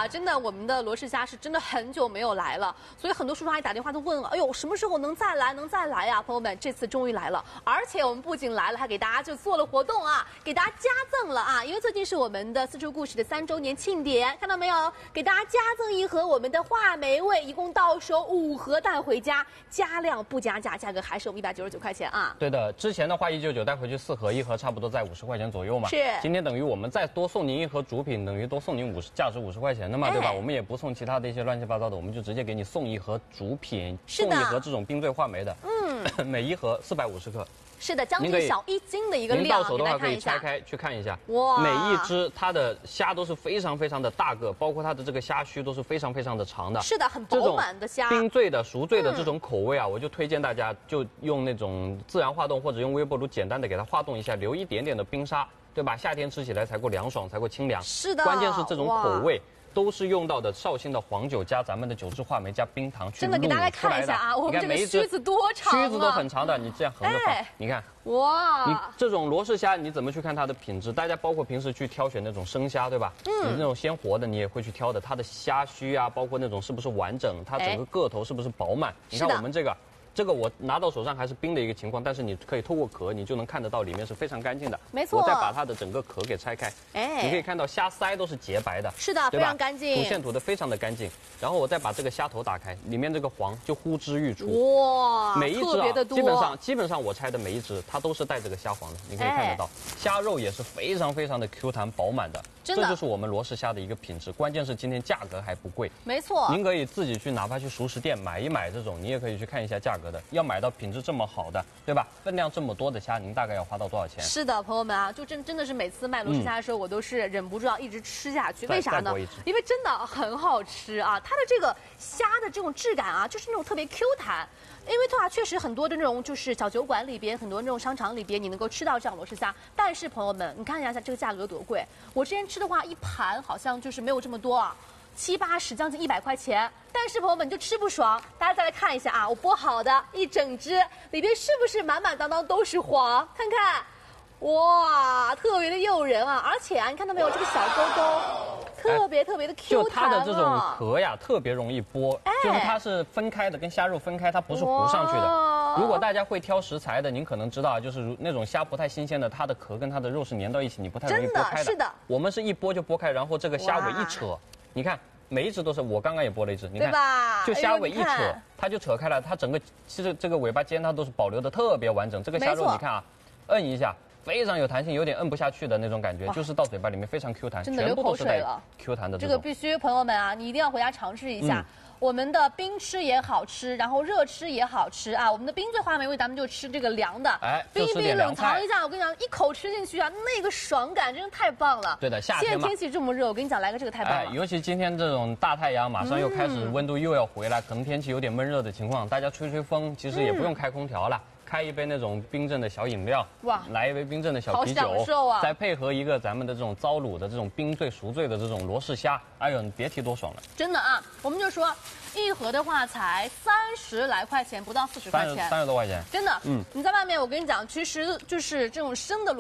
啊，真的，我们的罗氏虾是真的很久没有来了，所以很多叔叔阿姨打电话都问了，哎呦，什么时候能再来？能再来呀？朋友们，这次终于来了，而且我们不仅来了，还给大家就做了活动啊，给大家加赠了啊，因为最近是我们的四处故事的3周年庆典，看到没有？给大家加赠一盒我们的话梅味，一共到手5盒带回家，加量不加价，价格还是我们199块钱啊。 对的，之前的话199带回去4盒，一盒差不多在50块钱左右嘛。 是。 今天等于我们再多送您一盒主品，等于多送您价值50块钱的嘛，对吧？我们也不送其他的一些乱七八糟的，我们就直接给你送一盒主品，送一盒这种冰醉话梅的。每一盒450克。 是的，将近小1斤的一个量。 您到手的话可以拆开去看一下。哇！每一只它的虾都是非常非常的大个，包括它的这个虾须都是非常非常的长的。 是的，很饱满的虾。 冰醉的、熟醉的这种口味啊，我就推荐大家就用那种自然化冻或者用微波炉简单的给它化冻一下，留一点点的冰沙，对吧？夏天吃起来才够凉爽，才够清凉。 是的。 关键是这种口味。都是用到的绍兴的黄酒加咱们的酒制话梅加冰糖去卤出来的。 真的给大家看一下啊，我们这个须子多长啊！ 须子都很长的，你这样横着放，你看。哇！你这种罗氏虾你怎么去看它的品质？大家包括平时去挑选那种生虾，对吧？你那种鲜活的你也会去挑的，它的虾须啊，包括那种是不是完整，它整个个头是不是饱满？你看我们这个我拿到手上还是冰的一个情况，但是你可以透过壳，你就能看得到里面是非常干净的。 没错。 我再把它的整个壳给拆开，你可以看到虾鳃都是洁白的。 是的，非常干净。 吐线吐得非常的干净。然后我再把这个虾头打开，里面这个黄就呼之欲出。哇，每一只啊，基本上我拆的每一只它都是带这个虾黄的，你可以看得到。虾肉也是非常非常的 Q 弹饱满的。这就是我们罗氏虾的一个品质，关键是今天价格还不贵。 没错。您可以自己去，哪怕去熟食店买一买这种，你也可以去看一下价格的。要买到品质这么好的，对吧？分量这么多的虾，您大概要花到多少钱？ 是的，朋友们啊，就真的是每次卖罗氏虾的时候，我都是忍不住要一直吃下去。为啥呢？因为真的很好吃啊！它的这个虾的这种质感啊，就是那种特别 Q 弹。因为的话，确实很多的那种就是小酒馆里边，很多那种商场里边，你能够吃到这样罗氏虾。但是朋友们，你看一下这个价格多贵！我之前吃的话，一盘好像就是没有这么多啊，70、80，将近100块钱。但是朋友们，你就吃不爽。大家再来看一下啊，我剥好的一整只，里边是不是满满当当都是黄？看看。哇，特别的诱人啊！而且啊，你看到没有，这个小勾勾，特别的 Q 弹啊。 就它的这种壳呀，特别容易剥，就是它是分开的，跟虾肉分开，它不是糊上去的。如果大家会挑食材的，您可能知道，就是那种虾不太新鲜的，它的壳跟它的肉是粘到一起，你不太容易剥开的。 是的。 我们是一剥就剥开，然后这个虾尾一扯，你看每一只都是，我刚刚也剥了一只，你看，就虾尾一扯，它就扯开了，它整个其实这个尾巴尖它都是保留的特别完整。这个虾肉你看啊，摁一下。非常有弹性，有点摁不下去的那种感觉，就是到嘴巴里面非常 Q 弹， 真的流口水了。 Q 弹的这个必须，朋友们啊，你一定要回家尝试一下。我们的冰吃也好吃，然后热吃也好吃啊。我们的冰醉话梅味，咱们就吃这个凉的，冰一冰冷藏一下，我跟你讲，一口吃进去啊，那个爽感真的太棒了。 对的，夏天嘛， 现在天气这么热，我跟你讲，来个这个太棒了。 尤其今天这种大太阳，马上又开始温度又要回来，可能天气有点闷热的情况，大家吹吹风，其实也不用开空调了。开一杯那种冰镇的小饮料，哇，来一杯冰镇的小啤酒， 好享受啊！ 再配合一个咱们的这种糟卤的这种冰醉熟醉的这种罗氏虾，哎呦，你别提多爽了！ 真的啊，我们就说一盒的话才30来块钱，不到40块钱， 30多块钱， 真的。你在外面，我跟你讲，其实就是这种生的。